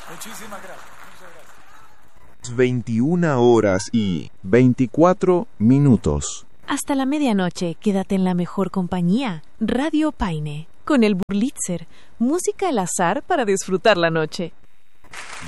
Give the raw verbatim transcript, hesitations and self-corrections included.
Muchísimas gracias. Muchas gracias. veintiuna horas y veinticuatro minutos. Hasta la medianoche, quédate en la mejor compañía. Radio Paine, con el Burlitzer, música al azar para disfrutar la noche.